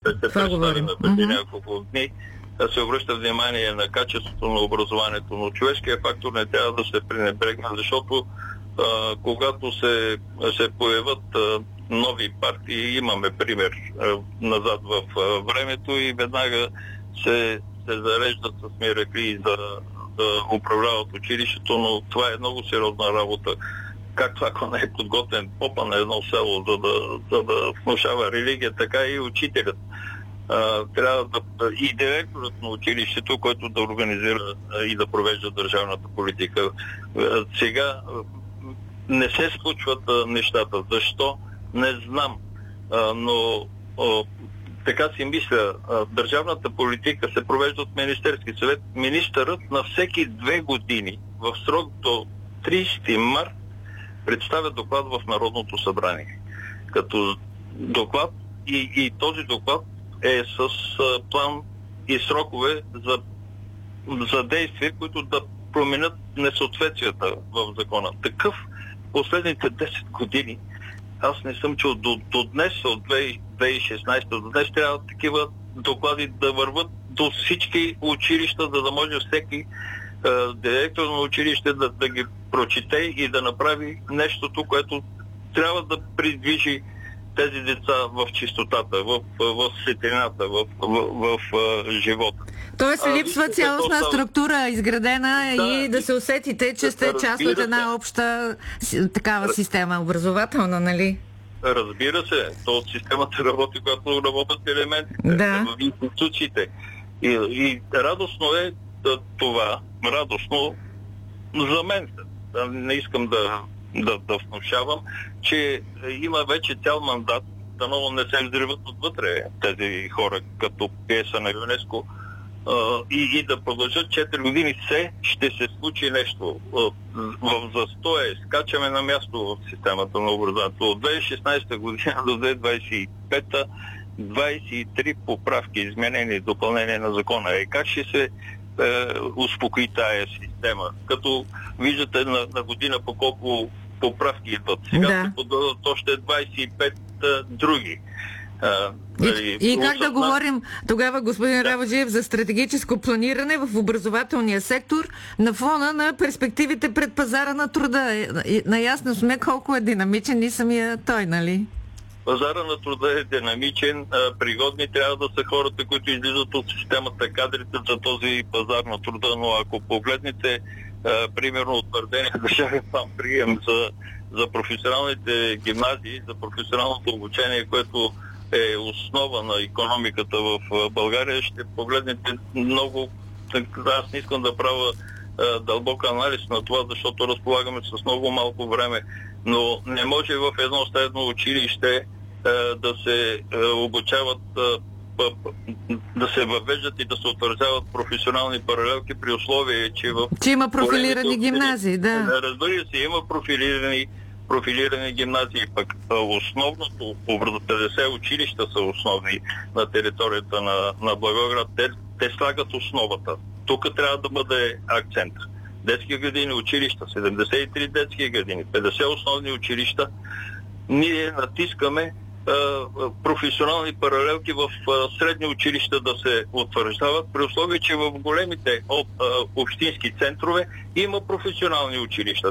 се представи преди няколко дни, се обръща внимание на качеството на образованието, но човешкият фактор не трябва да се пренебрегне, защото когато се появят нови партии, имаме пример назад в времето и веднага се зареждат с миракли да управляват училището, но това е много сериозна работа. Както ако не е подготвен попа на едно село, за да внушава религия, така и учителят. Трябва и директорът на училището, който да организира и да провежда държавната политика. Сега не се случват нещата. Защо? Не знам. Но така си мисля, държавната политика се провежда от Министерски съвет. Министърът на всеки 2 години в срок до 30 март представя доклад в Народното събрание. Като доклад и този доклад е с план и срокове за действия, които да променят несъответствията в закона. Такъв последните 10 години аз не съм чул до днес, от 2016 до днес трябва такива доклади да върват до всички училища, за да може всеки директор на училище да ги прочете и да направи нещото, което трябва да придвижи тези деца в чистотата, в светлината, в живота. Тоест липсва цялостна структура, изградена и да се усетите, че сте част от една обща такава система образователна, нали? Разбира се, то от системата работи, когато работят елементите в институциите. И радостно е това, радостно за мен. Не искам да внушавам, че има вече цял мандат, дано не се взриват отвътре тези хора, като пиеса на ЮНЕСКО, и да продължат 4 години ще се случи нещо. В застоя скачаме на място в системата на образованието. От 2016 година до 2025 23 поправки, изменения и допълнения на закона. Как ще се успокои тая система? Като виждате на година по колко поправки идват. Сега се подадат още 25 други. И как да говорим тогава, господин Рабаджиев, за стратегическо планиране в образователния сектор на фона на перспективите пред пазара на труда? Наясно сме колко е динамичен и самия той, нали? Пазара на труда е динамичен. Пригодни трябва да са хората, които излизат от системата, кадрите за този пазар на труда, но ако погледнете примерно утвърдения държавен план прием за професионалните гимназии, за професионалното обучение, което е основа на икономиката в България, ще погледнете много. Аз не искам да правя дълбок анализ на това, защото разполагаме с много малко време, но не може в едно средно училище да се обучават, да се въвеждат и да се утвърждават професионални паралелки при условие, че има профилирани гимназии, да. Разбира се, има профилирани гимназии, пък основното, 50 училища са основни на територията на Благоевград. Те слагат основата. Тук трябва да бъде акцент. Детски градини, училища, 73 детски градини, 50 основни училища. Ние натискаме професионални паралелки в средни училища да се утвърждават, при условие, че в големите общински центрове има професионални училища.